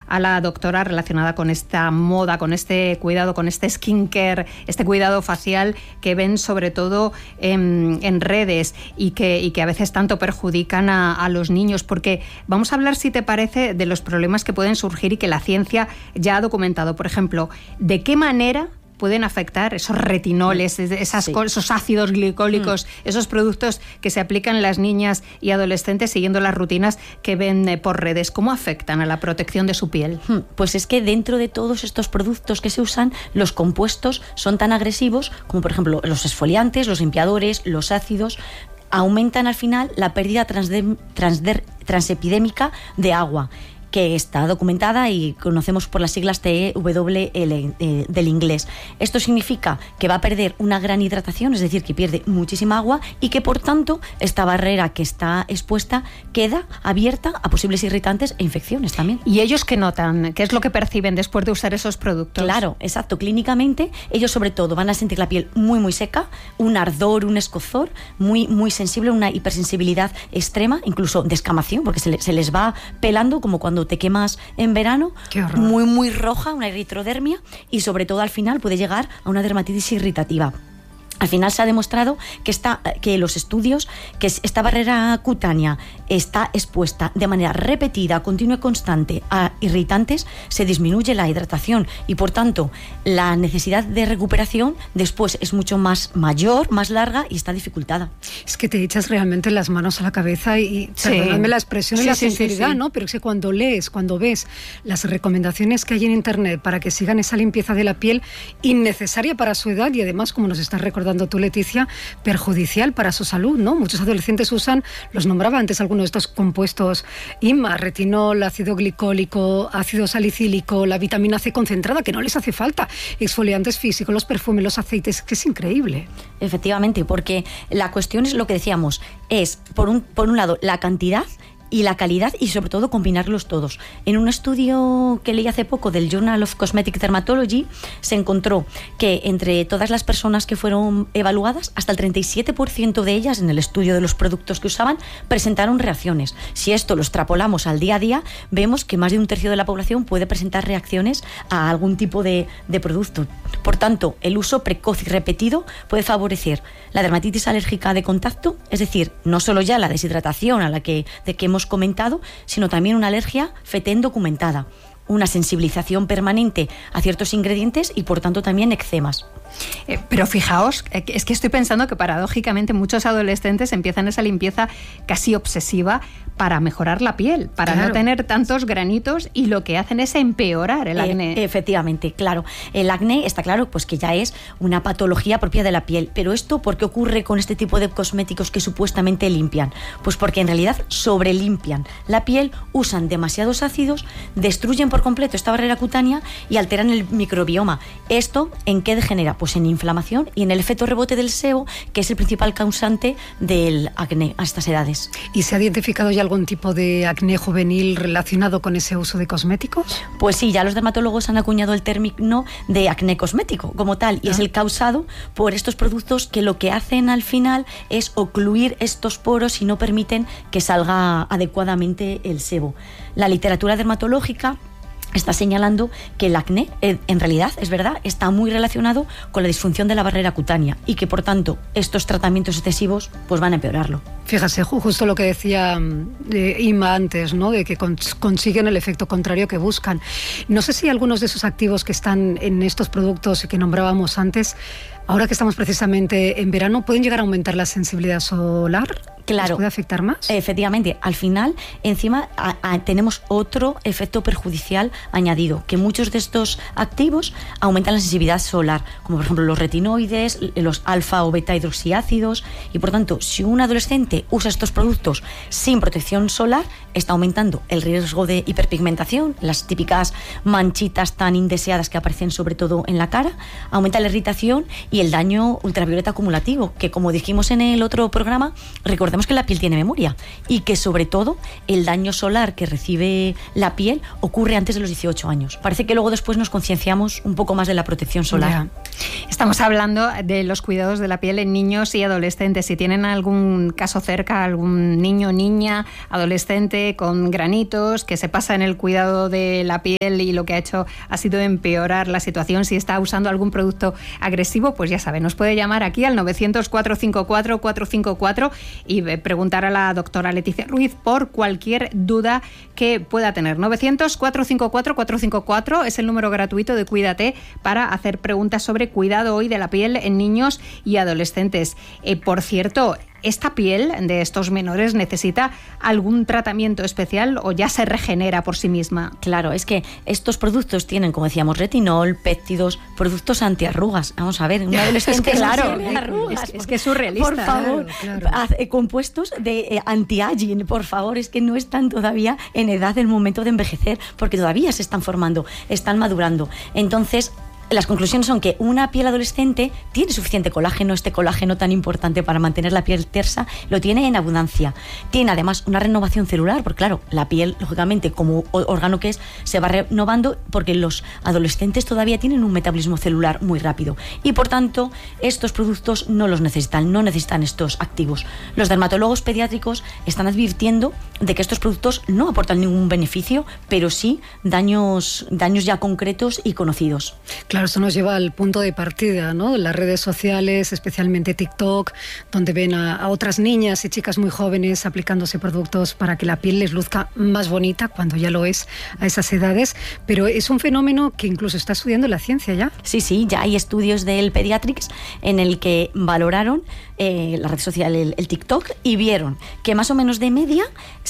a la doctora relacionada con esta moda, con este cuidado, con este skincare, este cuidado facial que ven sobre todo en redes y que a veces tanto perjudican a los niños, porque vamos a hablar, si te parece, de los problemas que pueden surgir y que la ciencia ya ha documentado. Por ejemplo, ¿de qué manera pueden afectar esos retinoles, esos ácidos glicólicos, esos productos que se aplican las niñas y adolescentes siguiendo las rutinas que ven por redes? ¿Cómo afectan a la protección de su piel? Pues es que dentro de todos estos productos que se usan, los compuestos son tan agresivos como, por ejemplo, los exfoliantes, los limpiadores, los ácidos. Aumentan al final la pérdida transepidémica de agua, que está documentada y conocemos por las siglas TEWL del inglés. Esto significa que va a perder una gran hidratación, es decir, que pierde muchísima agua y que, por tanto, esta barrera que está expuesta queda abierta a posibles irritantes e infecciones también. ¿Y ellos qué notan? ¿Qué es lo que perciben después de usar esos productos? Claro, exacto. Clínicamente, ellos sobre todo van a sentir la piel muy, muy seca, un ardor, un escozor, muy, muy sensible, una hipersensibilidad extrema, incluso descamación, porque se les va pelando como cuando te quemas en verano, muy, muy roja, una eritrodermia, y sobre todo al final puede llegar a una dermatitis irritativa. Al final se ha demostrado que los estudios, que esta barrera cutánea está expuesta de manera repetida, continua y constante a irritantes, se disminuye la hidratación y, por tanto, la necesidad de recuperación después es mucho más mayor, más larga y está dificultada. Es que te echas realmente las manos a la cabeza y perdóname la expresión y la sinceridad, ¿no? Pero es que cuando ves las recomendaciones que hay en Internet para que sigan esa limpieza de la piel innecesaria para su edad y además, como nos estás recordando tú, Leticia, perjudicial para su salud, ¿no? Muchos adolescentes usan, los nombraba antes algunos de estos compuestos IMA, retinol, ácido glicólico, ácido salicílico, la vitamina C concentrada, que no les hace falta, exfoliantes físicos, los perfumes, los aceites, que es increíble. Efectivamente, porque la cuestión es lo que decíamos, es por un lado la cantidad y la calidad y sobre todo combinarlos todos. En un estudio que leí hace poco del Journal of Cosmetic Dermatology se encontró que entre todas las personas que fueron evaluadas, hasta el 37% de ellas en el estudio de los productos que usaban presentaron reacciones. Si esto lo extrapolamos al día a día, vemos que más de un tercio de la población puede presentar reacciones a algún tipo de producto. Por tanto, el uso precoz y repetido puede favorecer la dermatitis alérgica de contacto, es decir, no solo ya la deshidratación de que hemos comentado, sino también una alergia fetén documentada, una sensibilización permanente a ciertos ingredientes y, por tanto, también eczemas. Pero fijaos, es que estoy pensando que paradójicamente muchos adolescentes empiezan esa limpieza casi obsesiva para mejorar la piel, para no tener tantos granitos, y lo que hacen es empeorar el acné. Efectivamente, claro. El acné está claro pues que ya es una patología propia de la piel. Pero esto, ¿por qué ocurre con este tipo de cosméticos que supuestamente limpian? Pues porque en realidad sobrelimpian la piel, usan demasiados ácidos, destruyen por completo esta barrera cutánea y alteran el microbioma. ¿Esto en qué degenera? Pues en inflamación y en el efecto rebote del sebo, que es el principal causante del acné a estas edades. ¿Y se ha identificado ya algún tipo de acné juvenil relacionado con ese uso de cosméticos? Pues sí, ya los dermatólogos han acuñado el término de acné cosmético como tal, y es el causado por estos productos que lo que hacen al final es ocluir estos poros y no permiten que salga adecuadamente el sebo. La literatura dermatológica está señalando que el acné, en realidad, es verdad, está muy relacionado con la disfunción de la barrera cutánea y que, por tanto, estos tratamientos excesivos pues van a empeorarlo. Fíjase, justo lo que decía Inma antes, ¿no? De que consiguen el efecto contrario que buscan. No sé si algunos de esos activos que están en estos productos que nombrábamos antes, ahora que estamos precisamente en verano, ¿pueden llegar a aumentar la sensibilidad solar? Claro. ¿Les puede afectar más? Efectivamente. Al final, encima, tenemos otro efecto perjudicial añadido, que muchos de estos activos aumentan la sensibilidad solar, como por ejemplo los retinoides, los alfa o beta hidroxiácidos, y por tanto, si un adolescente usa estos productos sin protección solar, está aumentando el riesgo de hiperpigmentación, las típicas manchitas tan indeseadas que aparecen sobre todo en la cara, aumenta la irritación y y el daño ultravioleta acumulativo, que como dijimos en el otro programa, recordemos que la piel tiene memoria y que sobre todo el daño solar que recibe la piel ocurre antes de los 18 años. Parece que luego después nos concienciamos un poco más de la protección solar. Ya. Estamos hablando de los cuidados de la piel en niños y adolescentes. Si tienen algún caso cerca, algún niño, niña, adolescente con granitos que se pasa en el cuidado de la piel y lo que ha hecho ha sido empeorar la situación, si está usando algún producto agresivo, pues ya sabe, nos puede llamar aquí al 900-454-454 y preguntar a la doctora Leticia Ruiz por cualquier duda que pueda tener. 900-454-454 es el número gratuito de Cuídate para hacer preguntas sobre cuidado hoy de la piel en niños y adolescentes. Por cierto, ¿esta piel de estos menores necesita algún tratamiento especial o ya se regenera por sí misma? Claro, es que estos productos tienen, como decíamos, retinol, péptidos, productos antiarrugas. Vamos a ver, un adolescente claro, arrugas, es que es surrealista. Por favor, claro. Compuestos de anti-aging, por favor, es que no están todavía en edad del momento de envejecer, porque todavía se están formando, están madurando. Entonces, las conclusiones son que una piel adolescente tiene suficiente colágeno, este colágeno tan importante para mantener la piel tersa, lo tiene en abundancia. Tiene además una renovación celular, porque claro, la piel, lógicamente, como órgano que es, se va renovando porque los adolescentes todavía tienen un metabolismo celular muy rápido y por tanto estos productos no los necesitan, no necesitan estos activos. Los dermatólogos pediátricos están advirtiendo de que estos productos no aportan ningún beneficio, pero sí daños ya concretos y conocidos. Claro, eso nos lleva al punto de partida, ¿no? Las redes sociales, especialmente TikTok, donde ven a otras niñas y chicas muy jóvenes aplicándose productos para que la piel les luzca más bonita, cuando ya lo es a esas edades, pero es un fenómeno que incluso está estudiando la ciencia ya. Sí, ya hay estudios del Pediatrics en el que valoraron la red social, el TikTok, y vieron que más o menos de media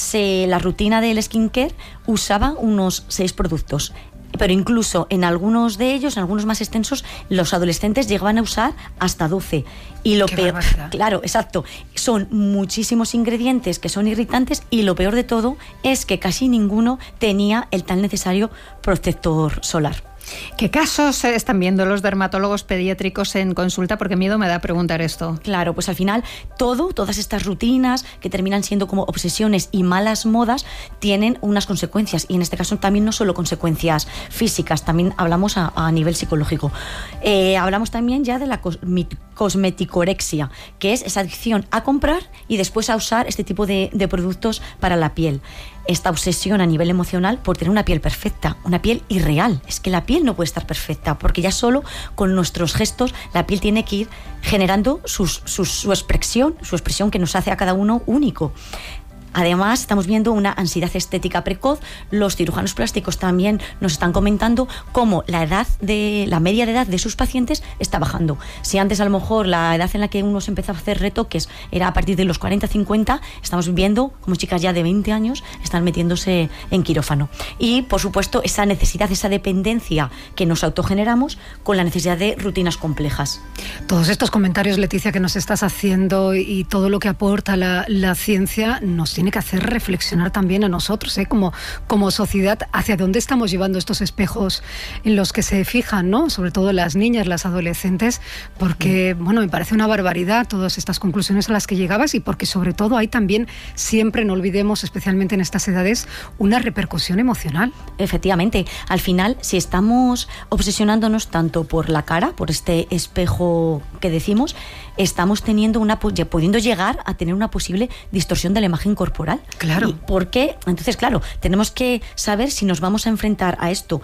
la rutina del skincare usaba unos 6 productos. Pero incluso en algunos de ellos, en algunos más extensos, los adolescentes llegaban a usar hasta 12. Y lo peor, claro, exacto, son muchísimos ingredientes que son irritantes y lo peor de todo es que casi ninguno tenía el tan necesario protector solar. ¿Qué casos están viendo los dermatólogos pediátricos en consulta? Porque miedo me da preguntar esto. Claro, pues al final todas estas rutinas que terminan siendo como obsesiones y malas modas tienen unas consecuencias, y en este caso también no solo consecuencias físicas, también hablamos a nivel psicológico. Hablamos también ya de la cosmeticorexia, que es esa adicción a comprar y después a usar este tipo de productos para la piel. Esta obsesión a nivel emocional por tener una piel perfecta, una piel irreal. Es que la piel no puede estar perfecta, porque ya solo con nuestros gestos la piel tiene que ir generando su expresión que nos hace a cada uno único. Además, estamos viendo una ansiedad estética precoz. Los cirujanos plásticos también nos están comentando cómo la media de edad de sus pacientes está bajando. Si antes a lo mejor la edad en la que uno se empezaba a hacer retoques era a partir de los 40-50, estamos viendo como chicas ya de 20 años están metiéndose en quirófano. Y, por supuesto, esa necesidad, esa dependencia que nos autogeneramos con la necesidad de rutinas complejas. Todos estos comentarios, Leticia, que nos estás haciendo y todo lo que aporta la ciencia nos tiene que hacer reflexionar también a nosotros, como sociedad, hacia dónde estamos llevando estos espejos en los que se fijan, ¿no? Sobre todo las niñas, las adolescentes, porque, me parece una barbaridad todas estas conclusiones a las que llegabas, y porque sobre todo hay también, siempre no olvidemos, especialmente en estas edades, una repercusión emocional. Efectivamente, al final, si estamos obsesionándonos tanto por la cara, por este espejo que decimos, estamos pudiendo llegar a tener una posible distorsión de la imagen corporal. Claro. ¿Y por qué? Entonces, claro, tenemos que saber si nos vamos a enfrentar a esto.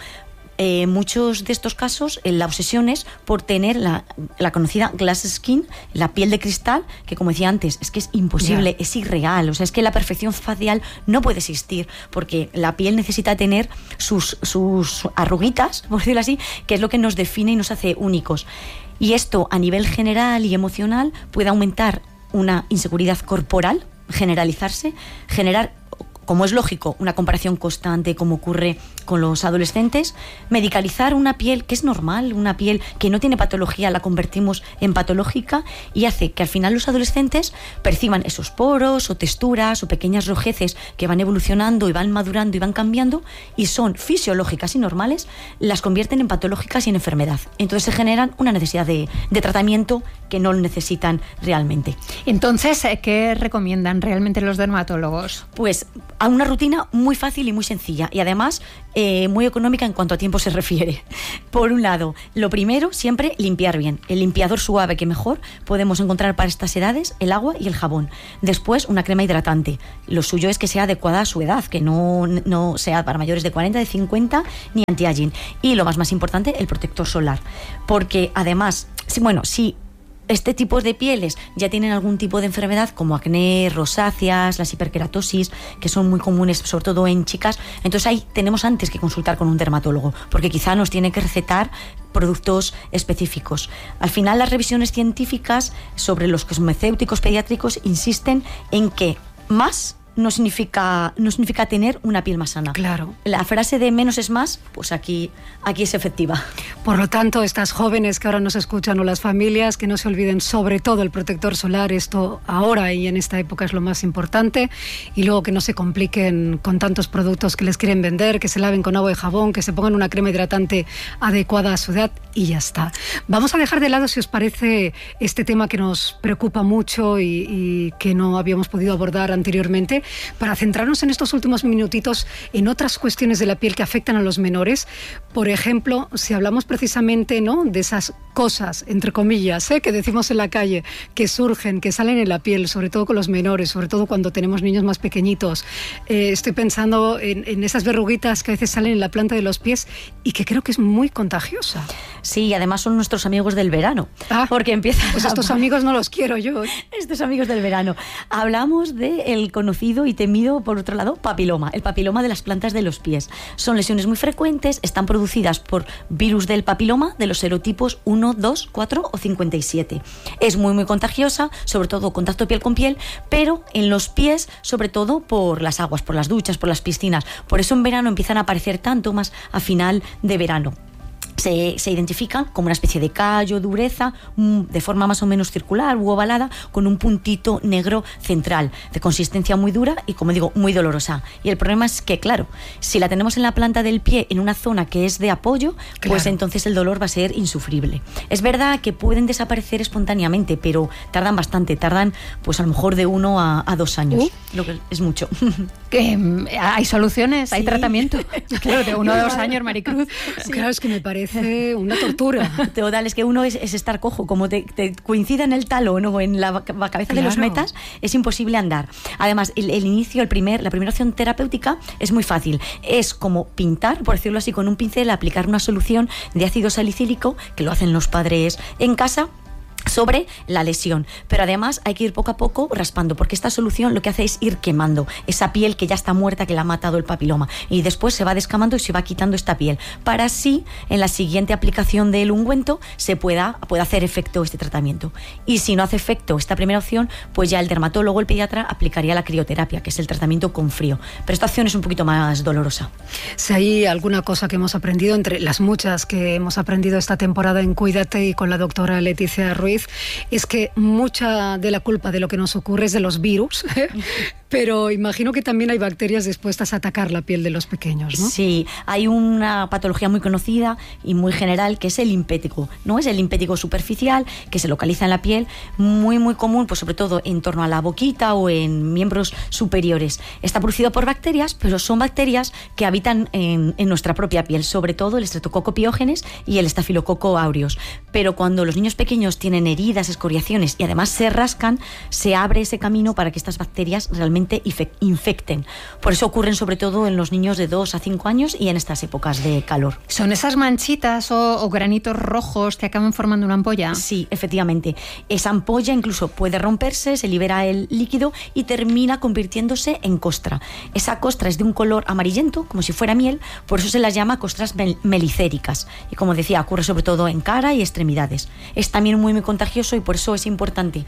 Muchos de estos casos, la obsesión es por tener la conocida glass skin, la piel de cristal, que como decía antes, es que es imposible, es irreal. O sea, es que la perfección facial no puede existir, porque la piel necesita tener sus arruguitas, por decirlo así, que es lo que nos define y nos hace únicos. Y esto a nivel general y emocional puede aumentar una inseguridad corporal, generalizarse, generar como es lógico, una comparación constante como ocurre con los adolescentes, medicalizar una piel que es normal, una piel que no tiene patología, la convertimos en patológica y hace que al final los adolescentes perciban esos poros o texturas o pequeñas rojeces que van evolucionando y van madurando y van cambiando y son fisiológicas y normales, las convierten en patológicas y en enfermedad. Entonces se generan una necesidad de tratamiento que no lo necesitan realmente. Entonces, ¿qué recomiendan realmente los dermatólogos? Pues a una rutina muy fácil y muy sencilla y además muy económica en cuanto a tiempo se refiere. Por un lado, lo primero, siempre limpiar bien. El limpiador suave que mejor podemos encontrar para estas edades, el agua y el jabón. Después, una crema hidratante. Lo suyo es que sea adecuada a su edad, que no sea para mayores de 40, de 50, ni anti-aging. Y lo más importante, el protector solar. Porque además, si este tipo de pieles ya tienen algún tipo de enfermedad como acné, rosáceas, las hiperkeratosis, que son muy comunes sobre todo en chicas, entonces ahí tenemos antes que consultar con un dermatólogo, porque quizá nos tiene que recetar productos específicos. Al final, las revisiones científicas sobre los cosmecéuticos pediátricos insisten en que más no significa tener una piel más sana. Claro. La frase de menos es más, pues aquí es efectiva. Por lo tanto, estas jóvenes que ahora nos escuchan o las familias, que no se olviden sobre todo el protector solar, esto ahora y en esta época es lo más importante, y luego que no se compliquen con tantos productos que les quieren vender, que se laven con agua y jabón, que se pongan una crema hidratante adecuada a su edad y ya está. Vamos a dejar de lado, si os parece, este tema que nos preocupa mucho y que no habíamos podido abordar anteriormente, para centrarnos en estos últimos minutitos en otras cuestiones de la piel que afectan a los menores. Por ejemplo, si hablamos precisamente, ¿no?, de esas cosas, entre comillas, que decimos en la calle, que surgen, que salen en la piel, sobre todo con los menores, sobre todo cuando tenemos niños más pequeñitos. Estoy pensando en esas verruguitas que a veces salen en la planta de los pies y que creo que es muy contagiosa. Sí, además son nuestros amigos del verano. Porque empiezan... Pues estos amigos no los quiero yo. Estos amigos del verano. Hablamos del conocido y temido, por otro lado, papiloma. El papiloma de las plantas de los pies. Son lesiones muy frecuentes, están producidas por virus del papiloma de los serotipos 1, 2, 4 o 57. Es muy contagiosa, sobre todo contacto piel con piel, pero en los pies, sobre todo por las aguas, por las duchas, por las piscinas. Por eso en verano empiezan a aparecer tanto más a final de verano. Se identifican como una especie de callo, dureza, de forma más o menos circular u ovalada, con un puntito negro central, de consistencia muy dura y, como digo, muy dolorosa. Y el problema es que, claro, si la tenemos en la planta del pie, en una zona que es de apoyo, pues entonces el dolor va a ser insufrible. Es verdad que pueden desaparecer espontáneamente, pero tardan bastante, pues a lo mejor de 1 a 2 años, lo que es mucho. ¿Hay soluciones? ¿Hay tratamiento? Claro, de 1 a 2 años, Maricruz. Sí. Claro, es que me parece una tortura. Total, es que uno es estar cojo, como te coincida en el talón o en la cabeza de los metas, es imposible andar. Además, el inicio, la primera opción terapéutica es muy fácil. Es como pintar, por decirlo así, con un pincel, aplicar una solución de ácido salicílico, que lo hacen los padres en casa, sobre la lesión, pero además hay que ir poco a poco raspando, porque esta solución lo que hace es ir quemando esa piel que ya está muerta, que la ha matado el papiloma, y después se va descamando y se va quitando esta piel, para así en la siguiente aplicación del ungüento se pueda hacer efecto este tratamiento. Y si no hace efecto esta primera opción, pues ya el dermatólogo, el pediatra, aplicaría la crioterapia, que es el tratamiento con frío, pero esta opción es un poquito más dolorosa. Si hay alguna cosa que hemos aprendido, entre las muchas que hemos aprendido esta temporada en Cuídate y con la doctora Leticia Ruiz, es que mucha de la culpa de lo que nos ocurre es de los virus, pero imagino que también hay bacterias dispuestas a atacar la piel de los pequeños, ¿no? Sí, hay una patología muy conocida y muy general que es el limpético, ¿no? Es el limpético superficial que se localiza en la piel, muy común, pues sobre todo en torno a la boquita o en miembros superiores. Está producido por bacterias, pero son bacterias que habitan en nuestra propia piel, sobre todo el Streptococcus pyogenes y el Staphylococcus aureus. Pero cuando los niños pequeños tienen heridas, escoriaciones y además se rascan, se abre ese camino para que estas bacterias realmente infecten. Por eso ocurren sobre todo en los niños de 2 a 5 años y en estas épocas de calor. ¿Son esas manchitas o granitos rojos que acaban formando una ampolla? Sí, efectivamente. Esa ampolla incluso puede romperse, se libera el líquido y termina convirtiéndose en costra. Esa costra es de un color amarillento, como si fuera miel, por eso se las llama costras melicéricas. Y como decía, ocurre sobre todo en cara y extremidades. Es también muy contagioso y por eso es importante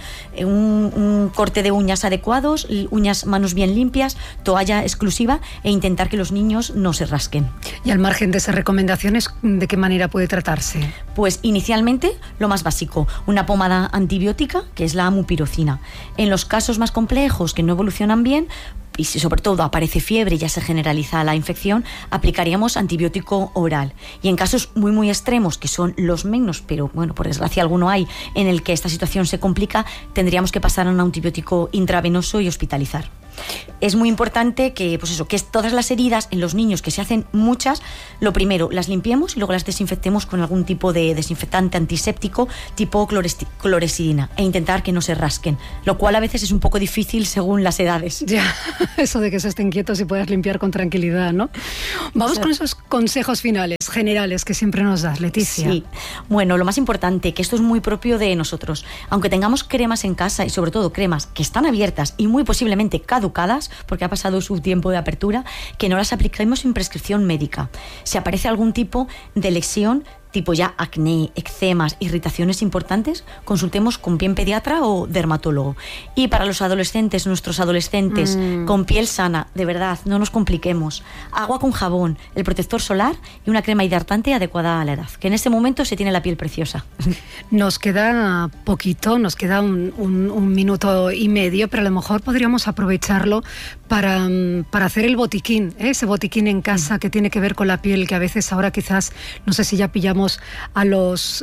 un corte de uñas adecuados, manos bien limpias, toalla exclusiva e intentar que los niños no se rasquen. Y al margen de esas recomendaciones, ¿de qué manera puede tratarse? Pues inicialmente lo más básico, una pomada antibiótica que es la amupirocina. En los casos más complejos que no evolucionan bien, y si sobre todo aparece fiebre y ya se generaliza la infección, aplicaríamos antibiótico oral. Y en casos muy muy extremos, que son los menos, pero bueno, por desgracia alguno hay, en el que esta situación se complica, tendríamos que pasar a un antibiótico intravenoso y hospitalizar. Es muy importante que, pues eso, que todas las heridas en los niños, que se hacen muchas, lo primero las limpiemos y luego las desinfectemos con algún tipo de desinfectante antiséptico tipo clorexidina e intentar que no se rasquen, lo cual a veces es un poco difícil según las edades. Ya, eso de que se estén quietos y puedas limpiar con tranquilidad, ¿no? Vamos con esos consejos finales, generales, que siempre nos das, Leticia. Sí, bueno, lo más importante, que esto es muy propio de nosotros. Aunque tengamos cremas en casa y sobre todo cremas que están abiertas y muy posiblemente caducadas, porque ha pasado su tiempo de apertura, que no las apliquemos sin prescripción médica. Si aparece algún tipo de lesión, tipo ya acné, eczemas, irritaciones importantes, consultemos con bien pediatra o dermatólogo. Y para los adolescentes, nuestros adolescentes con piel sana, de verdad, no nos compliquemos. Agua con jabón, el protector solar y una crema hidratante adecuada a la edad, que en este momento se tiene la piel preciosa. Nos queda poquito, nos queda un minuto y medio, pero a lo mejor podríamos aprovecharlo para hacer el botiquín, ese botiquín en casa que tiene que ver con la piel, que a veces ahora quizás, no sé si ya pillamos a los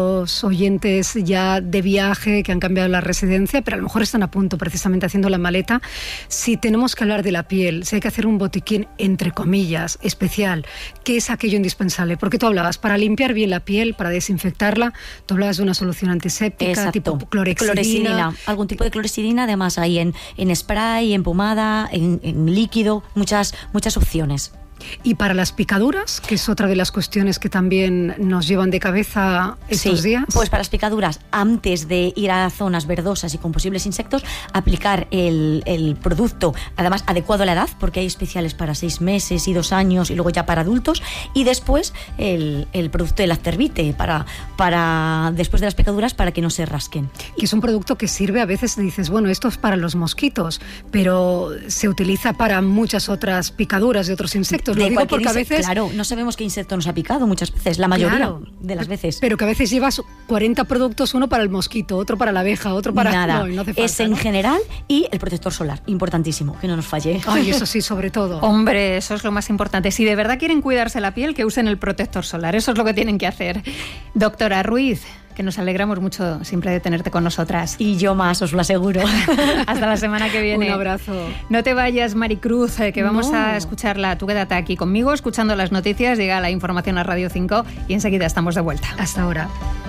oyentes ya de viaje que han cambiado la residencia, pero a lo mejor están a punto precisamente haciendo la maleta. Si tenemos que hablar de la piel, si hay que hacer un botiquín entre comillas especial, ¿qué es aquello indispensable? Porque tú hablabas, para limpiar bien la piel, para desinfectarla, tú hablabas de una solución antiséptica. Exacto. Tipo clorexidina. Algún tipo de clorexidina, además hay en spray, en pomada, en líquido, muchas opciones. Y para las picaduras, que es otra de las cuestiones que también nos llevan de cabeza estos días. Pues para las picaduras, antes de ir a zonas verdosas y con posibles insectos, aplicar el producto, además adecuado a la edad, porque hay especiales para 6 meses y 2 años y luego ya para adultos, y después el producto del Actervite para después de las picaduras, para que no se rasquen. Que es un producto que sirve, a veces dices, bueno, esto es para los mosquitos, pero se utiliza para muchas otras picaduras de otros insectos. Lo digo porque a veces, claro, no sabemos qué insecto nos ha picado muchas veces, la mayoría de las veces. Pero que a veces llevas 40 productos, uno para el mosquito, otro para la abeja, otro para... Nada, no hace falta, es en general, y el protector solar, importantísimo, que no nos falle. Ay, eso sí, sobre todo. Hombre, eso es lo más importante. Si de verdad quieren cuidarse la piel, que usen el protector solar, eso es lo que tienen que hacer. Doctora Ruiz, que nos alegramos mucho siempre de tenerte con nosotras. Y yo más, os lo aseguro. Hasta la semana que viene. Un abrazo. No te vayas, Maricruz, que vamos a escucharla. Tú quédate aquí conmigo, escuchando las noticias, llega la información a Radio 5 y enseguida estamos de vuelta. Hasta ahora.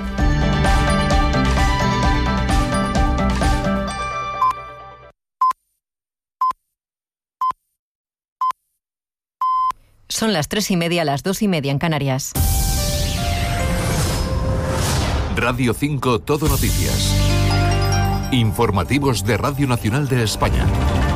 Son las 3:30, las 2:30 en Canarias. Radio 5 Todo Noticias. Informativos de Radio Nacional de España.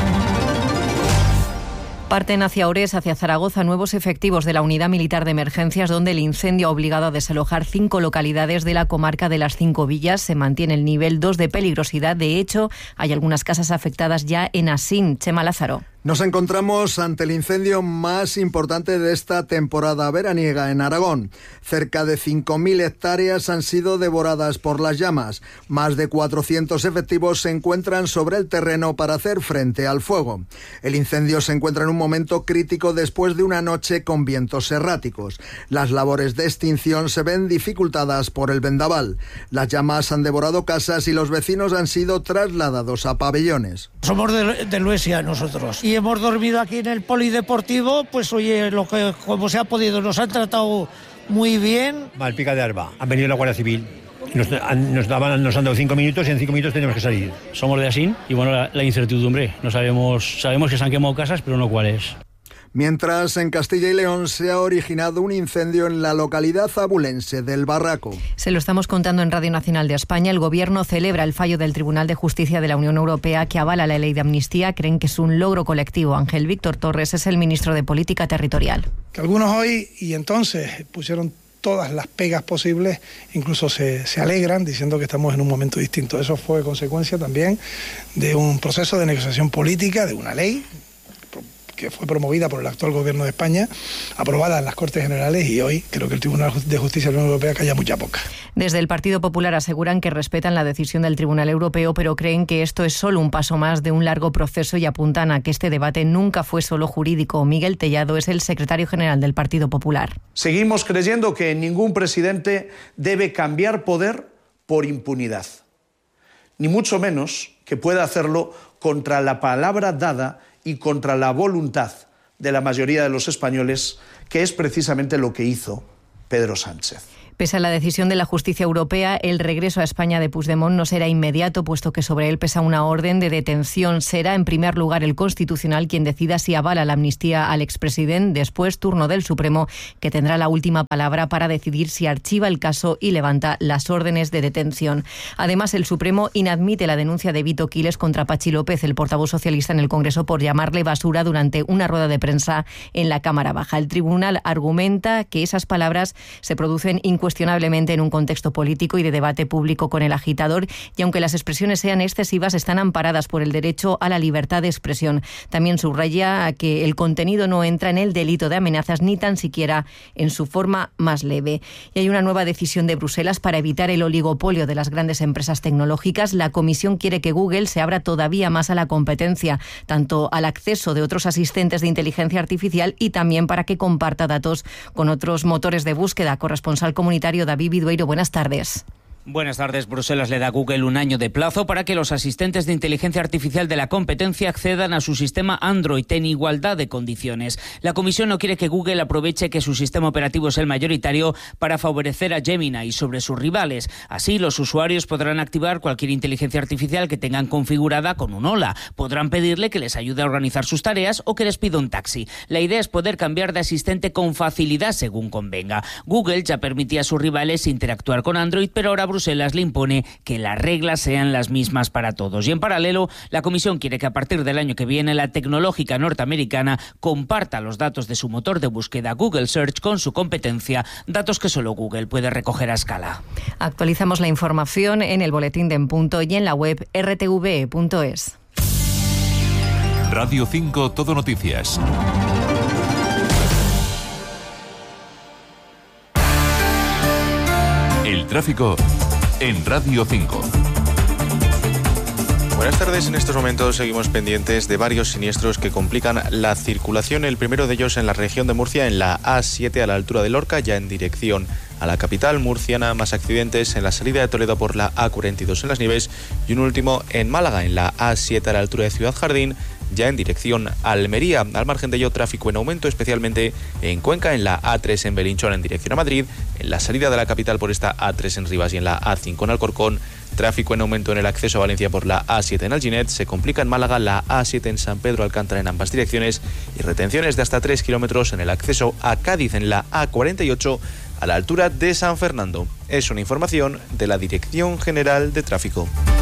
Parten hacia Ores, hacia Zaragoza, nuevos efectivos de la Unidad Militar de Emergencias, donde el incendio ha obligado a desalojar 5 localidades de la comarca de las 5 villas. Se mantiene el nivel 2 de peligrosidad. De hecho, hay algunas casas afectadas ya en Asín. Chema Lázaro. Nos encontramos ante el incendio más importante de esta temporada veraniega en Aragón. Cerca de 5.000 hectáreas han sido devoradas por las llamas. Más de 400 efectivos se encuentran sobre el terreno para hacer frente al fuego. El incendio se encuentra en un momento crítico después de una noche con vientos erráticos. Las labores de extinción se ven dificultadas por el vendaval. Las llamas han devorado casas y los vecinos han sido trasladados a pabellones. Somos de Luesia nosotros. Y hemos dormido aquí en el polideportivo, pues oye, lo que como se ha podido, nos han tratado muy bien. Malpica de Arba, han venido la Guardia Civil, nos han dado 5 minutos y en 5 minutos tenemos que salir. Somos de Asín y bueno, la incertidumbre, no sabemos que se han quemado casas, pero no cuáles. Mientras, en Castilla y León se ha originado un incendio en la localidad abulense del Barraco. Se lo estamos contando en Radio Nacional de España. El Gobierno celebra el fallo del Tribunal de Justicia de la Unión Europea que avala la ley de amnistía. Creen que es un logro colectivo. Ángel Víctor Torres es el ministro de Política Territorial. Que algunos hoy y entonces pusieron todas las pegas posibles, incluso se alegran diciendo que estamos en un momento distinto. Eso fue consecuencia también de un proceso de negociación política, de una ley que fue promovida por el actual gobierno de España, aprobada en las Cortes Generales, y hoy creo que el Tribunal de Justicia de la Unión Europea calla mucha boca. Desde el Partido Popular aseguran que respetan la decisión del Tribunal Europeo, pero creen que esto es solo un paso más de un largo proceso y apuntan a que este debate nunca fue solo jurídico. Miguel Tellado es el secretario general del Partido Popular. Seguimos creyendo que ningún presidente debe cambiar poder por impunidad, ni mucho menos que pueda hacerlo contra la palabra dada y contra la voluntad de la mayoría de los españoles, que es precisamente lo que hizo Pedro Sánchez. Pese a la decisión de la justicia europea, el regreso a España de Puigdemont no será inmediato, puesto que sobre él pesa una orden de detención. Será, en primer lugar, el Constitucional quien decida si avala la amnistía al expresidente. Después, turno del Supremo, que tendrá la última palabra para decidir si archiva el caso y levanta las órdenes de detención. Además, el Supremo inadmite la denuncia de Vito Quiles contra Pachi López, el portavoz socialista en el Congreso, por llamarle basura durante una rueda de prensa en la Cámara Baja. El tribunal argumenta que esas palabras se producen incuestionablemente en un contexto político y de debate público con el agitador, y aunque las expresiones sean excesivas, están amparadas por el derecho a la libertad de expresión. También subraya que el contenido no entra en el delito de amenazas, ni tan siquiera en su forma más leve. Y hay una nueva decisión de Bruselas para evitar el oligopolio de las grandes empresas tecnológicas. La Comisión quiere que Google se abra todavía más a la competencia, tanto al acceso de otros asistentes de inteligencia artificial y también para que comparta datos con otros motores de búsqueda. Corresponsal comunitario David Vidueiro, buenas tardes. Buenas tardes. Bruselas le da a Google un año de plazo para que los asistentes de inteligencia artificial de la competencia accedan a su sistema Android en igualdad de condiciones. La Comisión no quiere que Google aproveche que su sistema operativo es el mayoritario para favorecer a Gemini sobre sus rivales. Así, los usuarios podrán activar cualquier inteligencia artificial que tengan configurada con un hola. Podrán pedirle que les ayude a organizar sus tareas o que les pida un taxi. La idea es poder cambiar de asistente con facilidad según convenga. Google ya permitía a sus rivales interactuar con Android, pero ahora Bruselas le impone que las reglas sean las mismas para todos. Y en paralelo, la Comisión quiere que a partir del año que viene la tecnológica norteamericana comparta los datos de su motor de búsqueda Google Search con su competencia, datos que solo Google puede recoger a escala. Actualizamos la información en el boletín de En Punto y en la web rtv.es. Radio 5 Todo Noticias. El tráfico en Radio 5. Buenas tardes. En estos momentos seguimos pendientes de varios siniestros que complican la circulación. El primero de ellos en la región de Murcia, en la A7 a la altura de Lorca, ya en dirección a la capital murciana. Más accidentes en la salida de Toledo por la A42 en Las Nieves. Y un último en Málaga, en la A7 a la altura de Ciudad Jardín, ya en dirección a Almería. Al margen de ello, tráfico en aumento, especialmente en Cuenca, en la A3 en Belinchón en dirección a Madrid, en la salida de la capital por esta A3 en Rivas y en la A5 en Alcorcón. Tráfico en aumento en el acceso a Valencia por la A7 en Alginet. Se complica en Málaga la A7 en San Pedro Alcántara en ambas direcciones, y retenciones de hasta 3 kilómetros en el acceso a Cádiz en la A48 a la altura de San Fernando. Es una información de la Dirección General de Tráfico.